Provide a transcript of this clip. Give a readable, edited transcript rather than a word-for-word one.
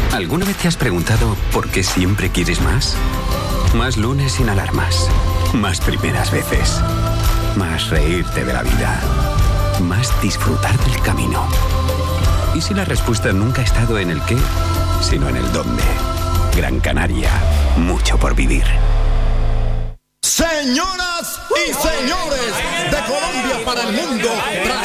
¿Alguna vez te has preguntado por qué siempre quieres más? Más lunes sin alarmas. Más primeras veces. Más reírte de la vida. Más disfrutar del camino. ¿Y si la respuesta nunca ha estado en el qué, sino en el dónde? Gran Canaria. Mucho por vivir. Señoras y señores, de Colombia para el mundo,